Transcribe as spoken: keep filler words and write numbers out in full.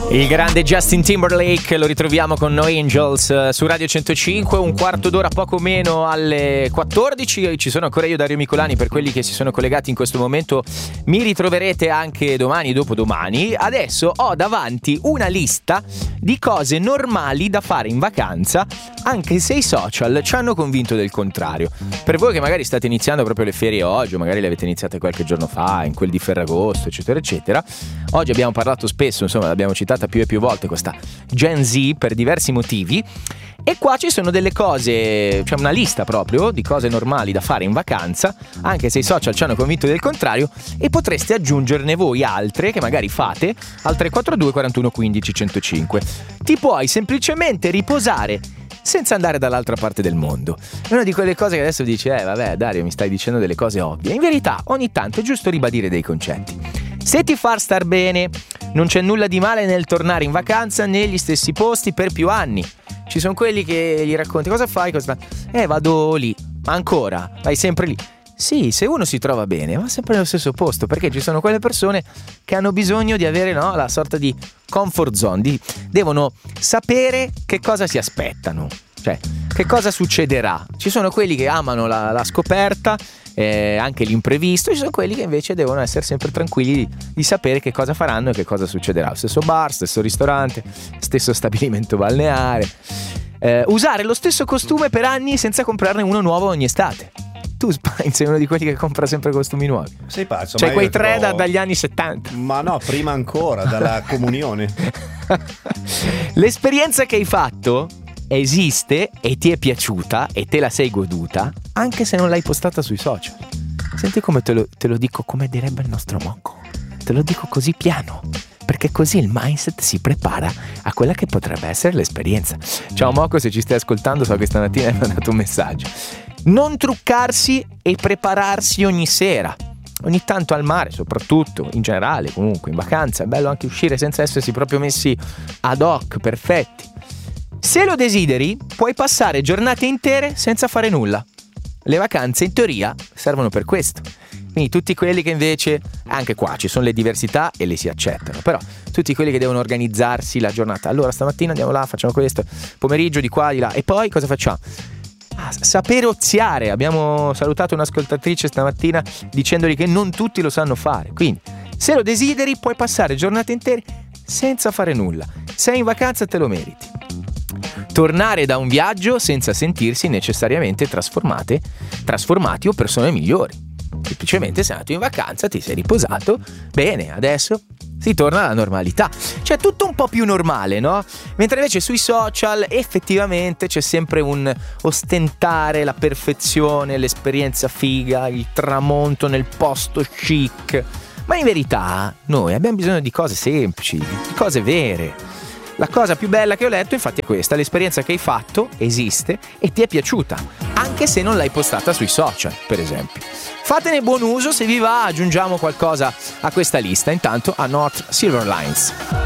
Il grande Justin Timberlake lo ritroviamo con No Angels eh, su Radio centocinque, un quarto d'ora poco meno alle quattordici. Ci sono ancora io, Dario Micolani, per quelli che si sono collegati in questo momento mi ritroverete anche domani, dopodomani. Adesso ho davanti una lista di cose normali da fare in vacanza, anche se i social ci hanno convinto del contrario. Per voi che magari state iniziando proprio le ferie oggi, o magari le avete iniziate qualche giorno fa, in quel di Ferragosto, eccetera eccetera, oggi abbiamo parlato spesso, insomma l'abbiamo citata più e più volte questa Gen Z per diversi motivi, e qua ci sono delle cose, c'è una lista proprio di cose normali da fare in vacanza, anche se i social ci hanno convinto del contrario, e potreste aggiungerne voi altre che magari fate al tre quattro due quarantuno quindici centocinque. Ti puoi semplicemente riposare senza andare dall'altra parte del mondo. È una di quelle cose che adesso dici eh vabbè Dario, mi stai dicendo delle cose ovvie. In verità ogni tanto è giusto ribadire dei concetti. Se ti fa star bene, non c'è nulla di male nel tornare in vacanza negli stessi posti per più anni. Ci sono quelli che gli racconti cosa fai, cosa fai? Eh vado lì, ma ancora, vai sempre lì. Sì, se uno si trova bene, va sempre nello stesso posto, perché ci sono quelle persone che hanno bisogno di avere, no, la sorta di comfort zone, di, devono sapere che cosa si aspettano, cioè che cosa succederà. Ci sono quelli che amano la, la scoperta, eh, anche l'imprevisto, ci sono quelli che invece devono essere sempre tranquilli di, di sapere che cosa faranno e che cosa succederà. Stesso bar, stesso ristorante, stesso stabilimento balneare, eh, usare lo stesso costume per anni senza comprarne uno nuovo ogni estate. Tu Spine sei uno di quelli che compra sempre costumi nuovi. Sei pazzo? C'hai ma quei io tre trovo... da, dagli anni settanta. Ma no, prima ancora, dalla comunione. L'esperienza che hai fatto esiste e ti è piaciuta e te la sei goduta, anche se non l'hai postata sui social. Senti come te lo, te lo dico, come direbbe il nostro Mocco. Te lo dico così piano, perché così il mindset si prepara a quella che potrebbe essere l'esperienza. Ciao Mocco, se ci stai ascoltando, so che stamattina hai mandato un messaggio. Non truccarsi e prepararsi ogni sera, ogni tanto al mare, soprattutto in generale, comunque in vacanza è bello anche uscire senza essersi proprio messi ad hoc perfetti. Se lo desideri puoi passare giornate intere senza fare nulla. Le vacanze in teoria servono per questo. Quindi tutti quelli che invece, anche qua ci sono le diversità e le si accettano, però tutti quelli che devono organizzarsi la giornata, allora stamattina andiamo là, facciamo questo, pomeriggio di qua, di là, e poi cosa facciamo? Ah, sapere oziare. Abbiamo salutato un'ascoltatrice stamattina dicendogli che non tutti lo sanno fare, quindi se lo desideri puoi passare giornate intere senza fare nulla. Sei in vacanza, te lo meriti. Tornare da un viaggio senza sentirsi necessariamente trasformate, trasformati o persone migliori. Semplicemente sei andato in vacanza, ti sei riposato, bene, adesso si torna alla normalità. Cioè tutto un po' più normale, no? Mentre invece sui social effettivamente c'è sempre un ostentare la perfezione, l'esperienza figa, il tramonto nel posto chic. Ma in verità noi abbiamo bisogno di cose semplici, di cose vere. La cosa più bella che ho letto infatti è questa: l'esperienza che hai fatto esiste e ti è piaciuta, anche se non l'hai postata sui social, per esempio. Fatene buon uso, se vi va aggiungiamo qualcosa a questa lista. Intanto a North Silver Lines.